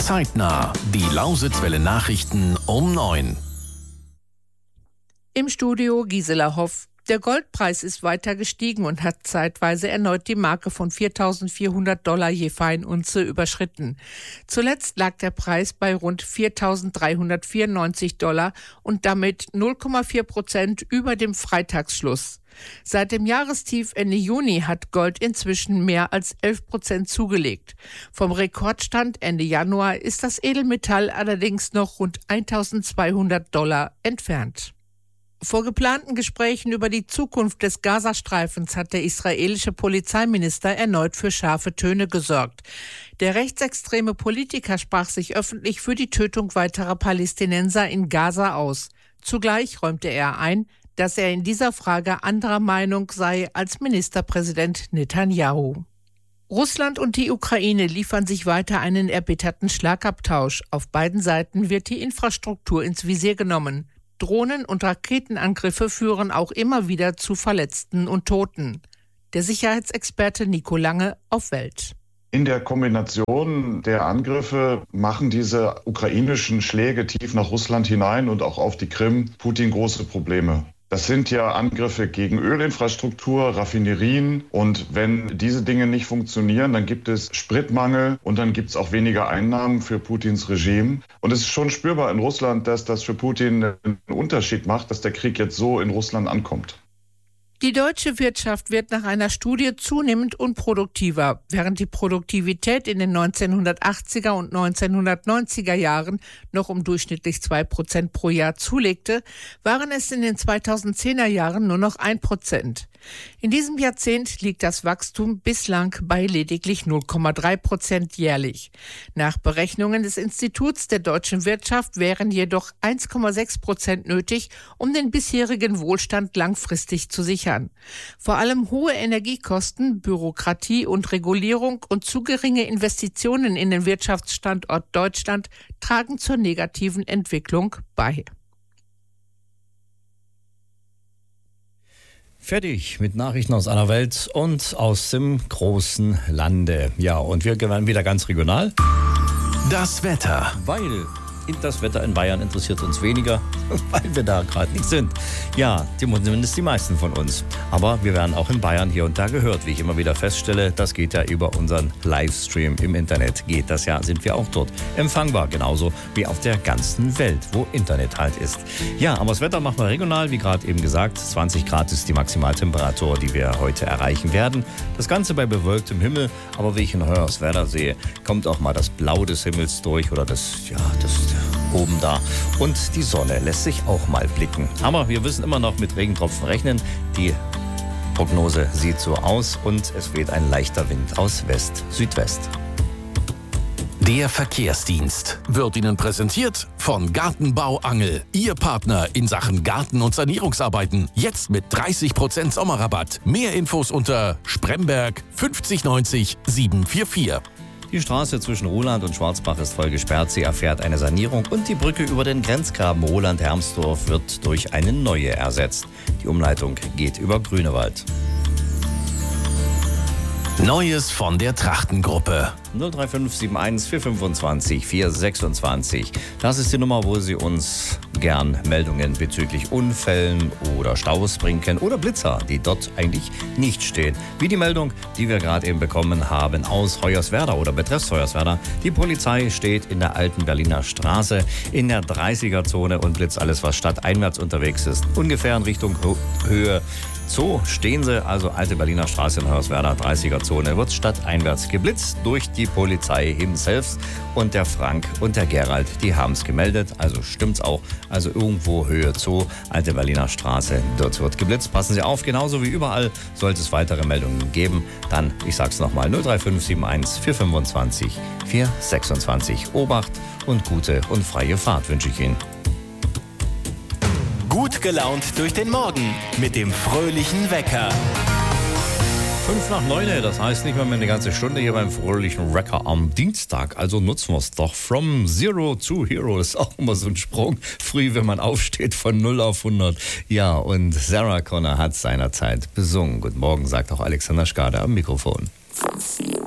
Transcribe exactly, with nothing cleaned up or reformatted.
Zeitnah, die Lausitzwelle Nachrichten um neun. Im Studio Gisela Hoff. Der Goldpreis ist weiter gestiegen und hat zeitweise erneut die Marke von viertausendvierhundert Dollar je Feinunze überschritten. Zuletzt lag der Preis bei rund viertausenddreihundertvierundneunzig Dollar und damit null Komma vier Prozent über dem Freitagsschluss. Seit dem Jahrestief Ende Juni hat Gold inzwischen mehr als elf Prozent zugelegt. Vom Rekordstand Ende Januar ist das Edelmetall allerdings noch rund eintausendzweihundert Dollar entfernt. Vor geplanten Gesprächen über die Zukunft des Gazastreifens hat der israelische Polizeiminister erneut für scharfe Töne gesorgt. Der rechtsextreme Politiker sprach sich öffentlich für die Tötung weiterer Palästinenser in Gaza aus. Zugleich räumte er ein, dass er in dieser Frage anderer Meinung sei als Ministerpräsident Netanyahu. Russland und die Ukraine liefern sich weiter einen erbitterten Schlagabtausch. Auf beiden Seiten wird die Infrastruktur ins Visier genommen. Drohnen- und Raketenangriffe führen auch immer wieder zu Verletzten und Toten. Der Sicherheitsexperte Nico Lange auf Welt. In der Kombination der Angriffe machen diese ukrainischen Schläge tief nach Russland hinein und auch auf die Krim Putin große Probleme. Das sind ja Angriffe gegen Ölinfrastruktur, Raffinerien, und wenn diese Dinge nicht funktionieren, dann gibt es Spritmangel und dann gibt es auch weniger Einnahmen für Putins Regime. Und es ist schon spürbar in Russland, dass das für Putin einen Unterschied macht, dass der Krieg jetzt so in Russland ankommt. Die deutsche Wirtschaft wird nach einer Studie zunehmend unproduktiver. Während die Produktivität in den neunzehnhundertachtziger und neunzehnhundertneunziger Jahren noch um durchschnittlich zwei Prozent pro Jahr zulegte, waren es in den zweitausendzehner Jahren nur noch ein Prozent. In diesem Jahrzehnt liegt das Wachstum bislang bei lediglich null Komma drei Prozent jährlich. Nach Berechnungen des Instituts der deutschen Wirtschaft wären jedoch eins Komma sechs Prozent nötig, um den bisherigen Wohlstand langfristig zu sichern. Vor allem hohe Energiekosten, Bürokratie und Regulierung und zu geringe Investitionen in den Wirtschaftsstandort Deutschland tragen zur negativen Entwicklung bei. Fertig mit Nachrichten aus aller Welt und aus dem großen Lande. Ja, und wir werden wieder ganz regional. Das Wetter. Weil das Wetter in Bayern interessiert uns weniger, weil wir da gerade nicht sind. Ja, zumindest die meisten von uns. Aber wir werden auch in Bayern hier und da gehört, wie ich immer wieder feststelle. Das geht ja über unseren Livestream im Internet. Geht das ja, sind wir auch dort empfangbar. Genauso wie auf der ganzen Welt, wo Internet halt ist. Ja, aber das Wetter machen wir regional, wie gerade eben gesagt. zwanzig Grad ist die Maximaltemperatur, die wir heute erreichen werden. Das Ganze bei bewölktem Himmel. Aber wie ich in Hoyerswerda sehe, kommt auch mal das Blau des Himmels durch oder das, ja, das oben da. Und die Sonne lässt sich auch mal blicken. Aber wir müssen immer noch mit Regentropfen rechnen. Die Prognose sieht so aus und es weht ein leichter Wind aus West-Südwest. Der Verkehrsdienst wird Ihnen präsentiert von Gartenbau Angel. Ihr Partner in Sachen Garten- und Sanierungsarbeiten. Jetzt mit dreißig Prozent Sommerrabatt. Mehr Infos unter Spremberg fünfzig neunzig siebenhundertvierundvierzig. Die Straße zwischen Ruhland und Schwarzbach ist voll gesperrt. Sie erfährt eine Sanierung und die Brücke über den Grenzgraben Ruhland-Hermsdorf wird durch eine neue ersetzt. Die Umleitung geht über Grünewald. Neues von der Trachtengruppe. null drei fünf sieben eins vier fünfundzwanzig vier sechsundzwanzig. Das ist die Nummer, wo Sie uns gern Meldungen bezüglich Unfällen oder Staus bringen können oder Blitzer, die dort eigentlich nicht stehen. Wie die Meldung, die wir gerade eben bekommen haben aus Hoyerswerda oder betreffs Hoyerswerda. Die Polizei steht in der alten Berliner Straße in der dreißiger-Zone und blitzt alles, was stadteinwärts unterwegs ist. Ungefähr in Richtung Höhe Zoo stehen sie, also alte Berliner Straße in Hoyerswerda, dreißiger-Zone, wird stadteinwärts geblitzt durch die Polizei himself. Und der Frank und der Gerald, die haben es gemeldet, also stimmt's auch. Also irgendwo Höhe Zoo, alte Berliner Straße, dort wird geblitzt. Passen Sie auf, genauso wie überall sollte es weitere Meldungen geben. Dann, ich sag's nochmal, null drei fünf sieben eins vier fünfundzwanzig vier sechsundzwanzig. Obacht und gute und freie Fahrt wünsche ich Ihnen. Gut gelaunt durch den Morgen mit dem fröhlichen Wecker. Fünf nach neun, das heißt nicht mal mehr eine ganze Stunde hier beim fröhlichen Wecker am Dienstag. Also nutzen wir es doch. From Zero to Hero ist auch immer so ein Sprung. Früh, wenn man aufsteht, von null auf hundert. Ja, und Sarah Connor hat seinerzeit besungen. Guten Morgen, sagt auch Alexander Schade am Mikrofon.